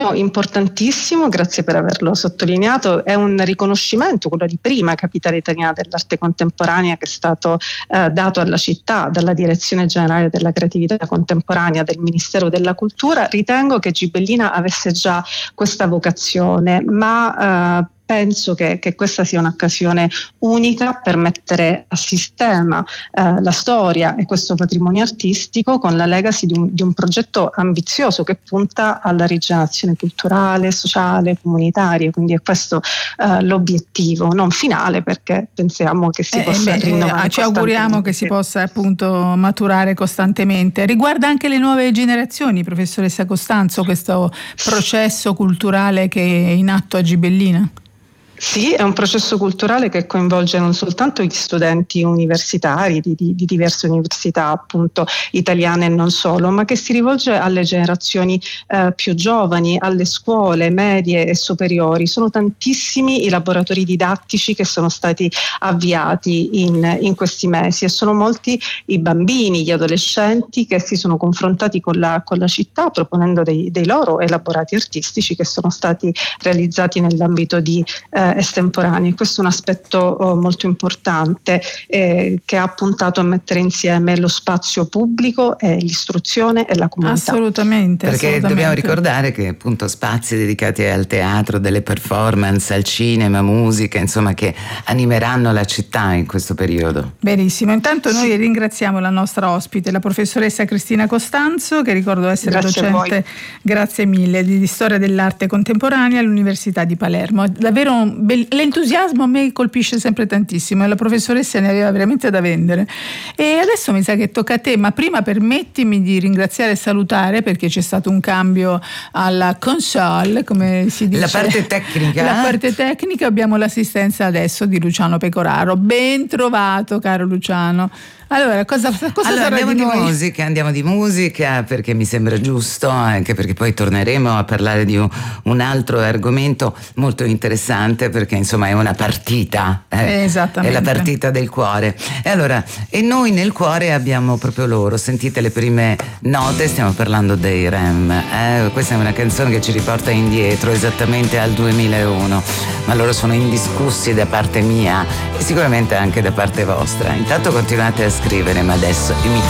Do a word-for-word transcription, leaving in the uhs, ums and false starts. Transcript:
importantissimo, grazie per averlo sottolineato, è un riconoscimento, quello di prima capitale italiana dell'arte contemporanea, che è stato eh, dato alla città dalla Direzione Generale della Creatività Contemporanea del Ministero della Cultura. Ritengo che Gibellina avesse già questa vocazione, ma eh, penso che, che questa sia un'occasione unica per mettere a sistema eh, la storia e questo patrimonio artistico con la legacy di un, di un progetto ambizioso che punta alla rigenerazione culturale, sociale, comunitaria. Quindi è questo eh, l'obiettivo, non finale, perché pensiamo che si eh, possa beh, rinnovare. Eh, ci auguriamo che si possa appunto maturare costantemente. Riguarda anche le nuove generazioni, professoressa Costanzo, questo processo culturale che è in atto a Gibellina? Sì, è un processo culturale che coinvolge non soltanto gli studenti universitari di, di, di diverse università, appunto italiane e non solo, ma che si rivolge alle generazioni eh, più giovani, alle scuole medie e superiori. Sono tantissimi i laboratori didattici che sono stati avviati in, in questi mesi e sono molti i bambini, gli adolescenti che si sono confrontati con la, con la città proponendo dei, dei loro elaborati artistici che sono stati realizzati nell'ambito di eh, estemporanei. Questo è un aspetto oh, molto importante eh, che ha puntato a mettere insieme lo spazio pubblico e l'istruzione e la comunità. Assolutamente. Perché assolutamente. Dobbiamo ricordare che appunto spazi dedicati al teatro, delle performance, al cinema, musica, insomma, che animeranno la città in questo periodo. Benissimo, intanto noi ringraziamo la nostra ospite, la professoressa Cristina Costanzo, che ricordo essere grazie docente, grazie mille, di, di storia dell'arte contemporanea all'Università di Palermo. Davvero un l'entusiasmo a me colpisce sempre tantissimo e la professoressa ne aveva veramente da vendere. E adesso mi sa che tocca a te, ma prima permettimi di ringraziare e salutare, perché c'è stato un cambio alla console, come si dice, la parte tecnica. La parte tecnica, abbiamo l'assistenza adesso di Luciano Pecoraro. Ben trovato, caro Luciano. Allora, cosa, cosa allora, sarà andiamo di, di noi? musica, andiamo di musica perché mi sembra giusto, anche perché poi torneremo a parlare di un, un altro argomento molto interessante, perché insomma è una partita, eh? Esattamente. È la partita del cuore. E allora, e noi nel cuore abbiamo proprio loro, sentite le prime note, stiamo parlando dei R E M, eh? Questa è una canzone che ci riporta indietro esattamente al duemilauno, ma loro sono indiscussi da parte mia e sicuramente anche da parte vostra. Intanto continuate a scrivere, ma adesso imitiamo